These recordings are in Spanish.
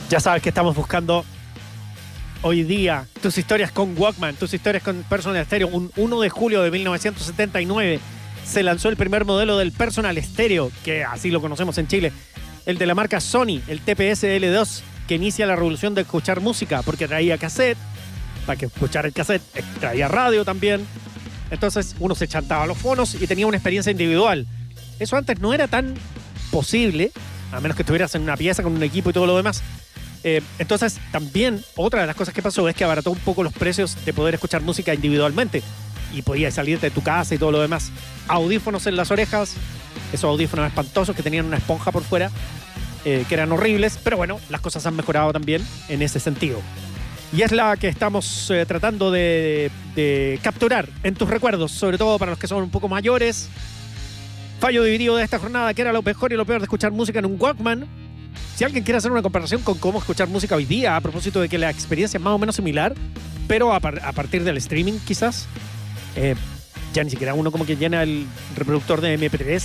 Ya sabes que estamos buscando hoy día tus historias con Walkman, tus historias con Personal Stereo. Un 1 de julio de 1979 se lanzó el primer modelo del Personal Stereo, que así lo conocemos en Chile, el de la marca Sony, el TPS L2, que inicia la revolución de escuchar música, porque traía cassette, para que escuchar el cassette, traía radio también. Entonces uno se chantaba los fonos y tenía una experiencia individual. Eso antes no era tan posible, a menos que estuvieras en una pieza con un equipo y todo lo demás. Entonces también otra de las cosas que pasó es que abarató un poco los precios de poder escuchar música individualmente y podías salirte de tu casa y todo lo demás. Audífonos en las orejas, esos audífonos espantosos que tenían una esponja por fuera, que eran horribles, pero bueno, las cosas han mejorado también en ese sentido. Y es la que estamos tratando de capturar en tus recuerdos, sobre todo para los que son un poco mayores. Fallo dividido de esta jornada, que era lo mejor y lo peor de escuchar música en un Walkman. Si alguien quiere hacer una comparación con cómo escuchar música hoy día, a propósito de que la experiencia es más o menos similar, pero a partir del streaming quizás, ya ni siquiera uno como que llena el reproductor de MP3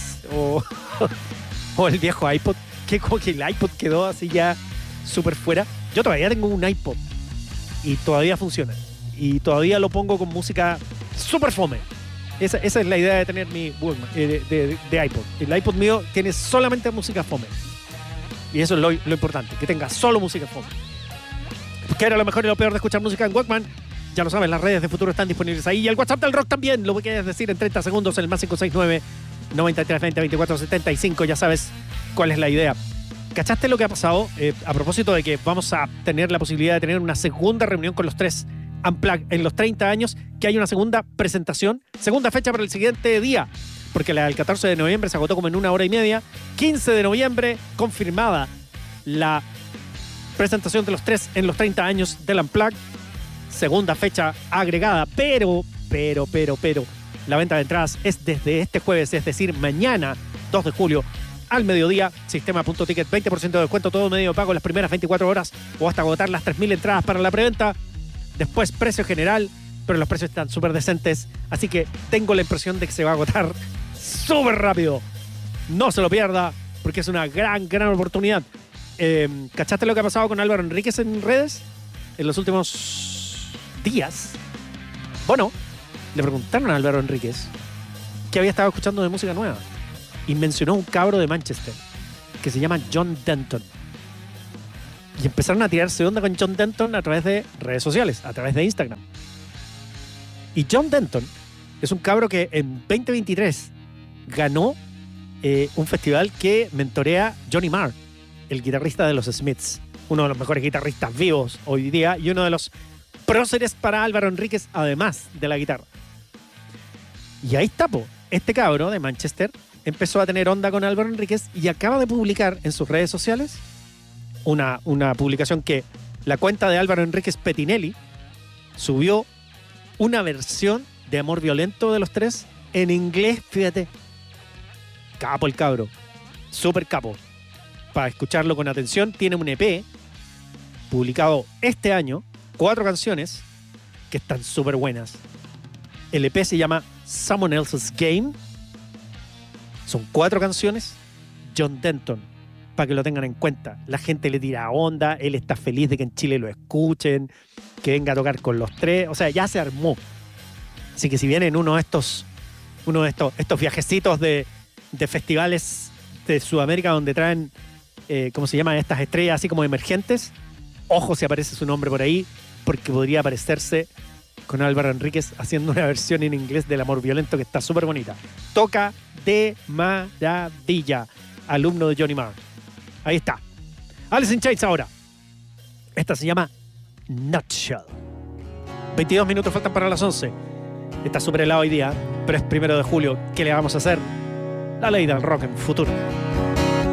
o el viejo iPod, que como que el iPod quedó así ya súper fuera. Yo todavía tengo un iPod y todavía funciona. Y todavía lo pongo con música súper fome. Esa es la idea de tener mi Walkman, de iPod. El iPod mío tiene solamente música fome. Y eso es lo importante, que tenga solo música fome. ¿Qué era lo mejor y lo peor de escuchar música en Walkman? Ya lo sabes, las redes de Futuro están disponibles ahí. Y el WhatsApp del Rock también. Lo voy a decir en 30 segundos, el más 569-9320-2475. Ya sabes cuál es la idea. ¿Cachaste lo que ha pasado? A propósito de que vamos a tener la posibilidad de tener una segunda reunión con los tres Unplugged en los 30 años, que hay una segunda presentación, segunda fecha para el siguiente día, porque la del 14 de noviembre se agotó como en 1 hora y media. 15 de noviembre, confirmada la presentación de los tres en los 30 años del Unplugged. Segunda fecha agregada, pero la venta de entradas es desde este jueves, es decir, mañana, 2 de julio, al mediodía. Sistema.ticket, 20% de descuento, todo medio de pago las primeras 24 horas o hasta agotar las 3.000 entradas para la preventa. Después precio general, pero los precios están súper decentes, así que tengo la impresión de que se va a agotar súper rápido. No se lo pierda, porque es una gran oportunidad. ¿Cachaste lo que ha pasado con Álvaro Enríquez en redes en los últimos días? Bueno, le preguntaron a Álvaro Enríquez que había estado escuchando de música nueva y mencionó un cabro de Manchester que se llama John Denton. Y empezaron a tirarse onda con John Denton a través de redes sociales, a través de Instagram. Y John Denton es un cabro que en 2023 ganó un festival que mentorea Johnny Marr, el guitarrista de los Smiths, uno de los mejores guitarristas vivos hoy día y uno de los próceres para Álvaro Enríquez, además de la guitarra. Y ahí está, este cabro de Manchester empezó a tener onda con Álvaro Enríquez y acaba de publicar en sus redes sociales una publicación que la cuenta de Álvaro Enríquez Petinelli subió una versión de Amor Violento de los tres en inglés, fíjate. Capo el cabro, súper capo. Para escucharlo con atención, tiene un EP publicado este año, 4 canciones que están súper buenas. El EP se llama Someone Else's Game. Son 4 canciones. John Denton, para que lo tengan en cuenta. La gente le tira onda, él está feliz de que en Chile lo escuchen, que venga a tocar con los tres. O sea, ya se armó. Así que si vienen uno de estos viajecitos de festivales de Sudamérica donde traen, ¿cómo se llaman? Estas estrellas así como emergentes, ojo si aparece su nombre por ahí, porque podría aparecerse con Álvaro Enríquez haciendo una versión en inglés del Amor Violento que está súper bonita. Toca de maravilla. Alumno de Johnny Marr. Ahí está. Alice in Chains ahora. Esta se llama Nutshell. 22 minutos faltan para las 11. Está súper helado hoy día, pero es 1 de julio. ¿Qué le vamos a hacer? La ley del rock en Futuro.